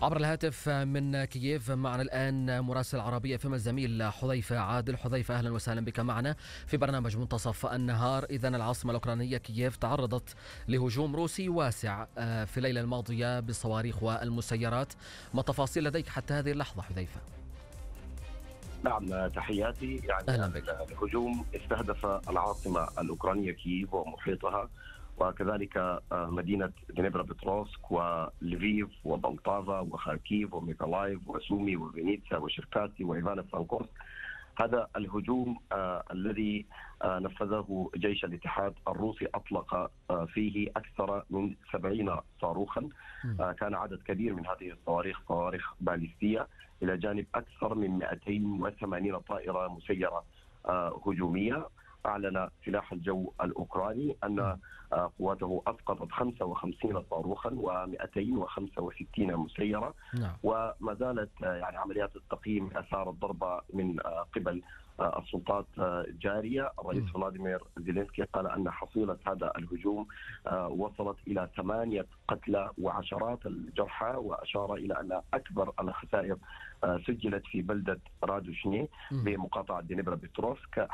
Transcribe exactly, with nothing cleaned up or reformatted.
عبر الهاتف من كييف معنا الآن مراسل عربية فيما الزميل حذيفة عادل. حذيفة، أهلا وسهلا بك معنا في برنامج منتصف النهار. إذن العاصمة الأوكرانية كييف تعرضت لهجوم روسي واسع في الليلة الماضية بالصواريخ والمسيرات. ما التفاصيل لديك حتى هذه اللحظة حذيفة؟ نعم، تحياتي. يعني أهلا بك. الهجوم استهدف العاصمة الأوكرانية كييف ومحيطها، وكذلك مدينة دنيبروبيتروفسك ولفيف وبلطافا وخاركيف وميكولايف وسومي وفينيتسا وشيركاسي وإيفانو فرانكوفسك. هذا الهجوم آه الذي آه نفذه جيش الاتحاد الروسي أطلق آه فيه أكثر من سبعين صاروخا. آه كان عدد كبير من هذه الصواريخ صواريخ باليستية، إلى جانب أكثر من مئتين وثمانين طائرة مسيرة آه هجومية. أعلن سلاح الجو الأوكراني أن قواته أسقطت خمسة وخمسين صاروخا ومئتين وخمسة وستين مسيرة. نعم. وما زالت يعني عمليات التقييم آثار الضربة من قبل السلطات جارية. الرئيس فلاديمير زيلينسكي قال أن حصيلة هذا الهجوم وصلت إلى ثمانية قتلى وعشرات الجرحى، وأشار إلى أن أكبر الخسائر سجلت في بلدة رادوشني بمقاطعة دنيبروبيتروفسك